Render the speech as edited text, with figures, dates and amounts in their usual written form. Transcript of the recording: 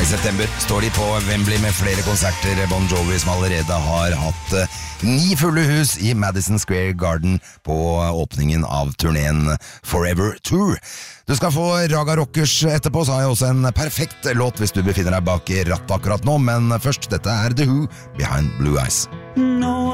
I september står de på Wembley med flere konserter. Bon Jovi som allerede har hatt 9 fulle hus i Madison Square Garden på åpningen av turneen Forever Tour. Du skal få Raga Rockers etterpå, så har jeg også en perfekt låt hvis du befinner deg bak rattet akkurat nå, men først, dette er The Who, Behind Blue Eyes.